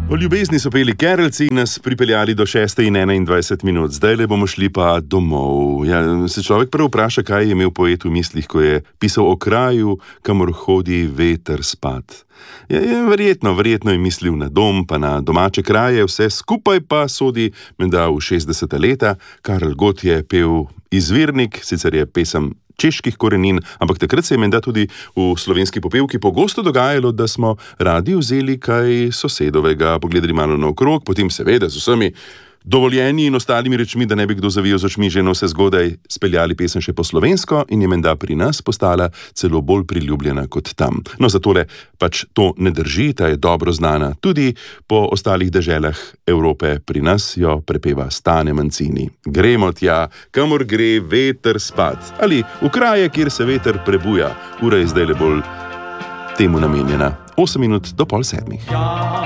O ljubezni so peli Kerelci in nas pripeljali do 6:21. Zdaj le bomo šli pa domov. Ja, se človek prvo vpraša, kaj je imel poet v mislih, ko je pisal o kraju, kamor hodi veter spat. Ja, verjetno je mislil na dom, pa na domače kraje, vse skupaj pa sodi menda v 60. leta. Karel Gott je pel Izvirnik, sicer je pesem čeških korenin, ampak takrat se je menda tudi v slovenski popevki pogosto dogajalo, da smo radi vzeli kaj sosedovega, pogledali malo naokrog, potem seveda z vsemi dovoljenji in ostalimi rečmi, da ne bi kdo zavijal z očmi, že vse zgodaj speljali pesem še po slovensko in je menda pri nas postala celo bolj priljubljena kot tam. No, zatole pač to ne drži, ta je dobro znana tudi po ostalih deželah Evrope, pri nas jo prepeva Stane Mancini. Gremo tja, kamor gre veter spat, ali v kraje, kjer se veter prebuja. Ura je zdaj le bolj temu namenjena. 8 minut do 6:30.